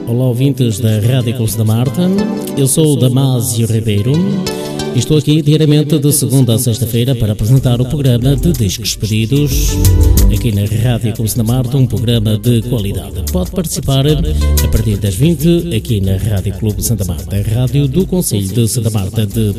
Olá, ouvintes da Rádio Clube da Marta. Eu sou o Damásio Ribeiro e estou aqui diariamente de segunda a sexta-feira para apresentar o programa de Discos Pedidos aqui na Rádio Clube da Marta, um programa de qualidade. Pode participar a partir das 20 aqui na Rádio Clube Santa Marta, a rádio do Concelho de Santa Marta de